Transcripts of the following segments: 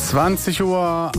20:31 Uhr.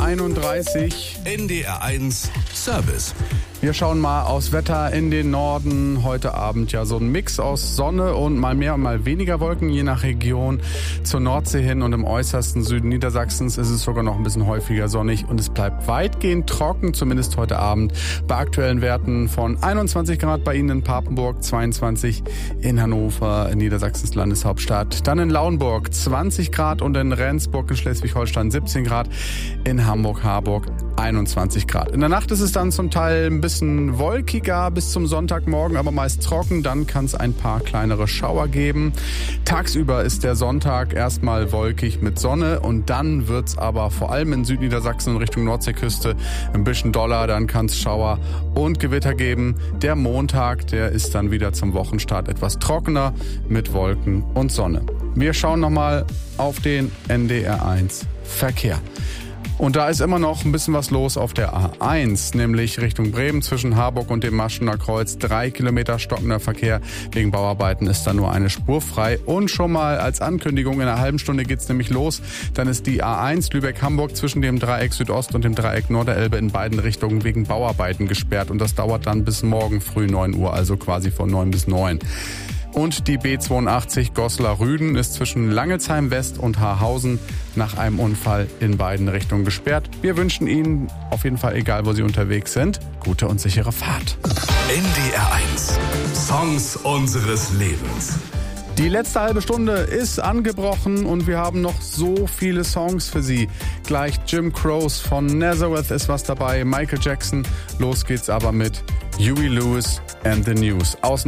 NDR1 Service. Wir schauen mal aufs Wetter in den Norden. Heute Abend ja so ein Mix aus Sonne und mal mehr und mal weniger Wolken, je nach Region. Zur Nordsee hin und im äußersten Süden Niedersachsens ist es sogar noch ein bisschen häufiger sonnig und es bleibt weitgehend trocken, zumindest heute Abend. Bei aktuellen Werten von 21 Grad bei Ihnen in Papenburg, 22 in Hannover, in Niedersachsens Landeshauptstadt. Dann in Lauenburg 20 Grad und in Rendsburg in Schleswig-Holstein 17 Grad. In Hamburg-Harburg 21 Grad. In der Nacht ist es dann zum Teil ein bisschen wolkiger bis zum Sonntagmorgen, aber meist trocken. Dann kann es ein paar kleinere Schauer geben. Tagsüber ist der Sonntag erstmal wolkig mit Sonne und dann wird's aber vor allem in Südniedersachsen in Richtung Nordseeküste ein bisschen doller. Dann kann es Schauer und Gewitter geben. Der Montag, der ist dann wieder zum Wochenstart etwas trockener mit Wolken und Sonne. Wir schauen nochmal auf den NDR1 Verkehr. Und da ist immer noch ein bisschen was los auf der A1, nämlich Richtung Bremen zwischen Harburg und dem Maschener Kreuz. 3 Kilometer stockender Verkehr. Wegen Bauarbeiten ist da nur eine Spur frei. Und schon mal als Ankündigung, in einer halben Stunde geht's nämlich los. Dann ist die A1 Lübeck-Hamburg zwischen dem Dreieck Südost und dem Dreieck Norderelbe in beiden Richtungen wegen Bauarbeiten gesperrt. Und das dauert dann bis morgen früh 9 Uhr, also quasi von 9 bis 9. Und die B82 Goslar-Rüden ist zwischen Langelsheim West und Haarhausen nach einem Unfall in beiden Richtungen gesperrt. Wir wünschen Ihnen auf jeden Fall, egal wo Sie unterwegs sind, gute und sichere Fahrt. NDR1 Songs unseres Lebens. Die letzte halbe Stunde ist angebrochen und wir haben noch so viele Songs für Sie. Gleich Jim Croce von Nazareth ist was dabei, Michael Jackson. Los geht's aber mit Huey Lewis and the News aus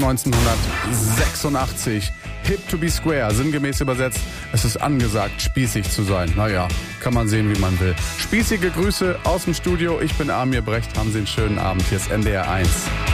1986. Hip to be square, sinngemäß übersetzt, es ist angesagt, spießig zu sein. Naja, kann man sehen, wie man will. Spießige Grüße aus dem Studio, ich bin Amir Brecht, haben Sie einen schönen Abend, hier ist NDR1.